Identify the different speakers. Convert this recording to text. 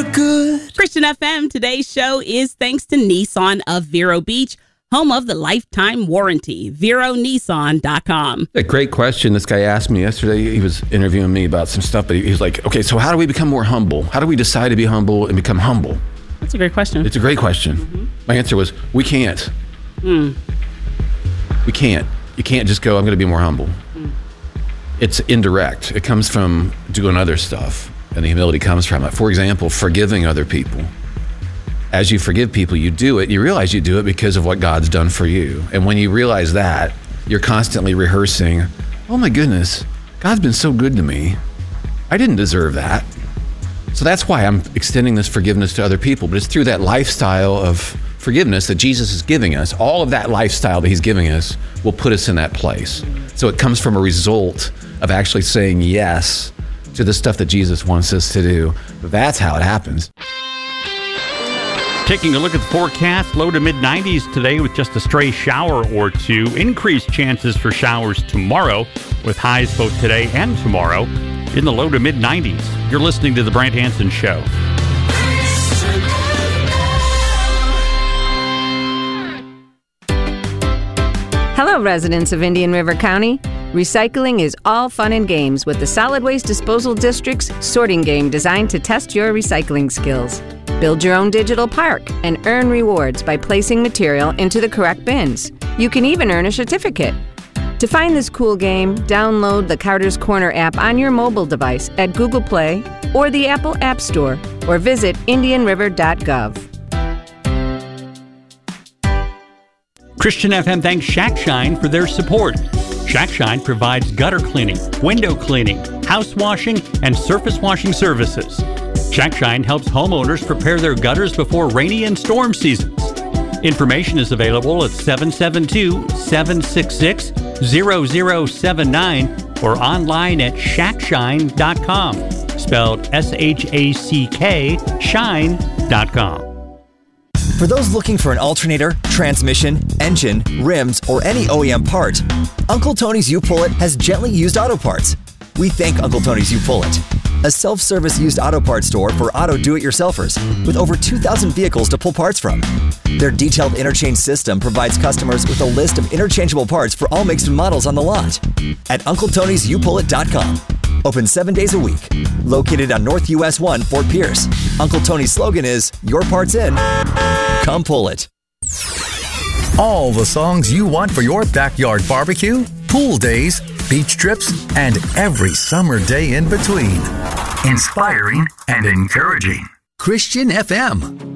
Speaker 1: you're good.
Speaker 2: Christian FM, today's show is thanks to Nissan of Vero Beach, home of the lifetime warranty. VeroNissan.com.
Speaker 3: A great question this guy asked me yesterday. He was interviewing me about some stuff, but he was like, okay, so how do we become more humble? How do we decide to be humble and become humble?
Speaker 2: That's a great question.
Speaker 3: It's a great question. Mm-hmm. My answer was, we can't. We can't. You can't just go, I'm going to be more humble. It's indirect. It comes from doing other stuff, and the humility comes from it. For example, forgiving other people. As you forgive people, you do it. You realize you do it because of what God's done for you. And when you realize that, you're constantly rehearsing, oh my goodness, God's been so good to me. I didn't deserve that. So that's why I'm extending this forgiveness to other people. But it's through that lifestyle of forgiveness that Jesus is giving us. All of that lifestyle that he's giving us will put us in that place. So it comes from a result of actually saying yes to the stuff that Jesus wants us to do. That's how it happens.
Speaker 4: Taking a look at the forecast, low to mid-90s today with just a stray shower or two. Increased chances for showers tomorrow with highs both today and tomorrow in the low to mid-90s. You're listening to The Brant Hansen Show.
Speaker 5: Hello, residents of Indian River County. Recycling is all fun and games with the Solid Waste Disposal District's sorting game designed to test your recycling skills. Build your own digital park and earn rewards by placing material into the correct bins. You can even earn a certificate. To find this cool game, download the Carter's Corner app on your mobile device at Google Play or the Apple App Store, or visit indianriver.gov.
Speaker 4: Christian FM thanks Shack Shine for their support. Shack Shine provides gutter cleaning, window cleaning, house washing, and surface washing services. Shack Shine helps homeowners prepare their gutters before rainy and storm seasons. Information is available at 772-766-0079 or online at shackshine.com, spelled S-H-A-C-K, shine.com.
Speaker 6: For those looking for an alternator, transmission, engine, rims, or any OEM part, Uncle Tony's U-Pull-It has gently used auto parts. We thank Uncle Tony's U-Pull-It, a self-service used auto parts store for auto do-it-yourselfers with over 2,000 vehicles to pull parts from. Their detailed interchange system provides customers with a list of interchangeable parts for all makes and models on the lot. At UncleTony'sUPullIt.com. Open 7 days a week. Located on North US 1, Fort Pierce. Uncle Tony's slogan is, your part's in. Come pull it.
Speaker 7: All the songs you want for your backyard barbecue, pool days, beach trips, and every summer day in between. Inspiring and encouraging. Christian FM.